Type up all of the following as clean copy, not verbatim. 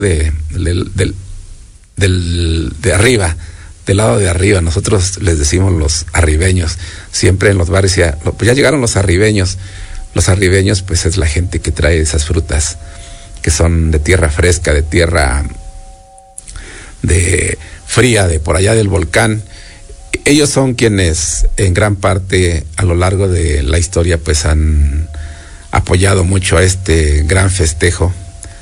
de arriba, del lado de arriba. Nosotros les decimos los arribeños. Siempre en los bares pues ya llegaron los arribeños. Los arribeños, pues es la gente que trae esas frutas que son de tierra fresca, de tierra fría, de por allá del volcán. Ellos son quienes en gran parte a lo largo de la historia pues han apoyado mucho a este gran festejo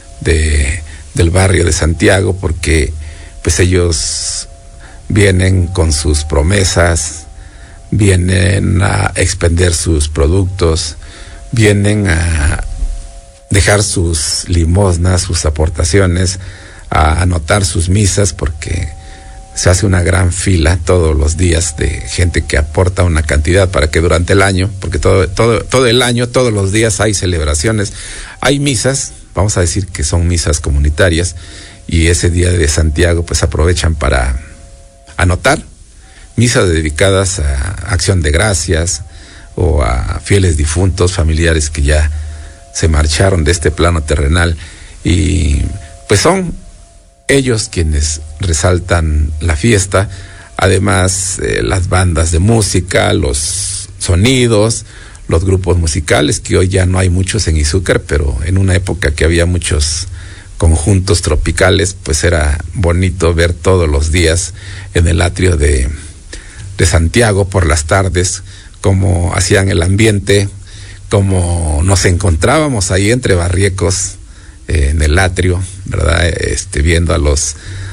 del barrio de Santiago, porque pues ellos vienen con sus promesas, vienen a expender sus productos, vienen a dejar sus limosnas, sus aportaciones, a anotar sus misas, porque se hace una gran fila todos los días de gente que aporta una cantidad para que durante el año, porque todo el año, todos los días hay celebraciones, hay misas, vamos a decir que son misas comunitarias, y ese día de Santiago pues aprovechan para anotar misas dedicadas a acción de gracias o a fieles difuntos, familiares que ya se marcharon de este plano terrenal, y pues son ellos quienes resaltan la fiesta. Además, las bandas de música, los sonidos, los grupos musicales, que hoy ya no hay muchos en Izúcar, pero en una época que había muchos conjuntos tropicales, pues era bonito ver todos los días en el atrio de Santiago por las tardes cómo hacían el ambiente, cómo nos encontrábamos ahí entre barriecos en el atrio, ¿verdad? Viendo a los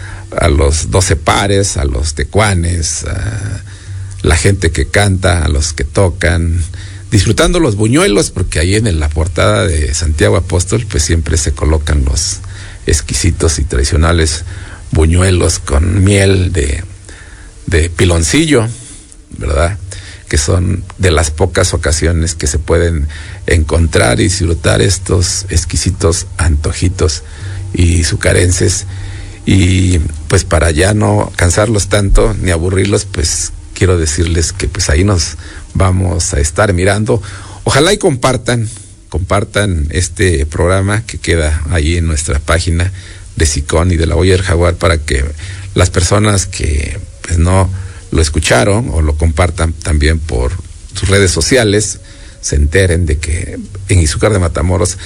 12 pares, a los tecuanes, a la gente que canta, a los que tocan, disfrutando los buñuelos, porque ahí en la portada de Santiago Apóstol pues siempre se colocan los exquisitos y tradicionales buñuelos con miel de piloncillo, ¿verdad? Que son de las pocas ocasiones que se pueden encontrar y disfrutar estos exquisitos antojitos y sucarenses. Y pues para ya no cansarlos tanto ni aburrirlos, pues quiero decirles que pues ahí nos vamos a estar mirando. Ojalá y compartan este programa que queda ahí en nuestra página de SICON y de la Olla del Jaguar, para que las personas que pues no lo escucharon o lo compartan también por sus redes sociales, se enteren de que en Izúcar de Matamoros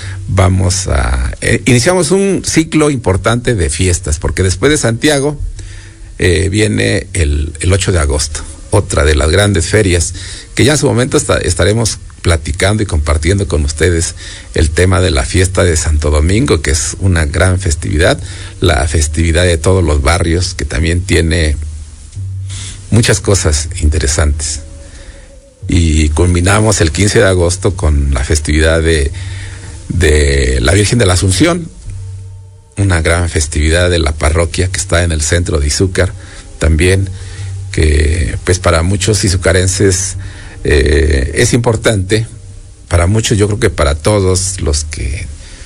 iniciamos un ciclo importante de fiestas, porque después de Santiago viene el 8 de agosto, otra de las grandes ferias, que ya en su momento estaremos platicando y compartiendo con ustedes el tema de la fiesta de Santo Domingo, que es una gran festividad, la festividad de todos los barrios, que también tiene muchas cosas interesantes. Y culminamos el 15 de agosto con la festividad de la Virgen de la Asunción, una gran festividad de la parroquia que está en el centro de Izúcar también, que pues para muchos izucarenses es importante, para muchos, yo creo que para todos los que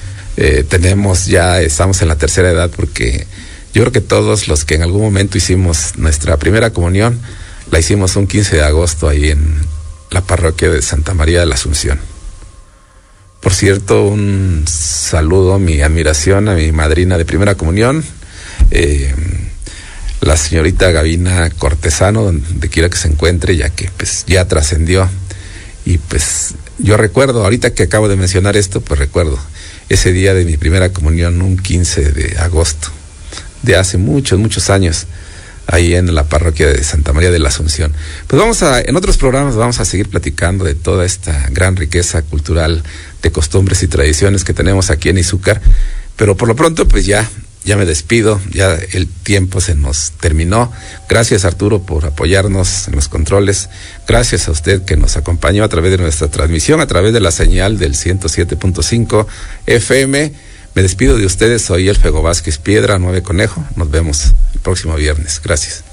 estamos en la tercera edad, porque yo creo que todos los que en algún momento hicimos nuestra primera comunión, la hicimos un 15 de agosto ahí en la parroquia de Santa María de la Asunción. Por cierto, un saludo, mi admiración a mi madrina de primera comunión, la señorita Gavina Cortesano, donde quiera que se encuentre, ya que pues ya trascendió. Y pues yo recuerdo, ahorita que acabo de mencionar esto, pues recuerdo ese día de mi primera comunión, un 15 de agosto, de hace muchos años, ahí en la parroquia de Santa María de la Asunción. Pues en otros programas vamos a seguir platicando de toda esta gran riqueza cultural de costumbres y tradiciones que tenemos aquí en Izúcar, pero por lo pronto pues ya me despido, ya el tiempo se nos terminó. Gracias, Arturo, por apoyarnos en los controles. Gracias a usted que nos acompañó a través de nuestra transmisión, a través de la señal del 107.5 FM. Me despido de ustedes, soy Elfego Vázquez Piedra, 9 Conejo. Nos vemos el próximo viernes. Gracias.